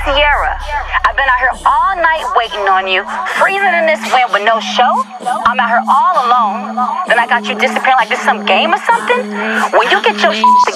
Sierra, I've been out here all night waiting on you, freezing in this wind with no show. I'm out here all alone. Then I got you disappearing like this some game or something. When you get your shit